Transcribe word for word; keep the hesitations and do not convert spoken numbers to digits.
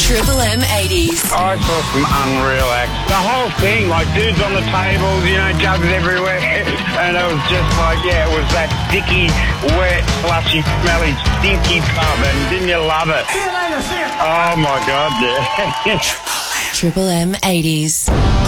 Triple M eighties. I saw some unreal acts. The whole thing, like dudes on the tables, you know, jugs everywhere. And it was just like, yeah, it was that sticky, wet, slushy, smelly, stinky pub. And didn't you love it? Oh, my God, yeah. Triple M eighties.